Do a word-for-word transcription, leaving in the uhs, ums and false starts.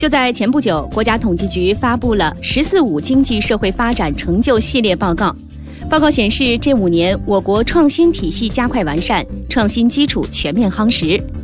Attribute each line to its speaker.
Speaker 1: 就在前不久，国家统计局发布了“十四五”经济社会发展成就系列报告。报告显示，这五年我国创新体系加快完善，创新基础全面夯实，